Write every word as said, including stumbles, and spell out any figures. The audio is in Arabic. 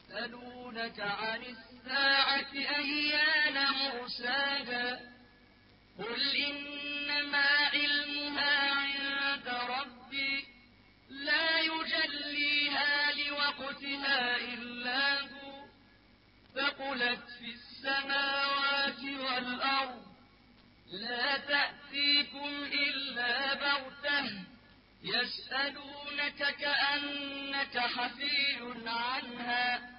يسألونك عن الساعة أيان مرساها قل إنما علمها عند ربي لا يجليها لوقتها إلا هو ثقلت في السماوات والأرض لا تأتيكم إلا بغتة يسألونك كأنك حفي عنها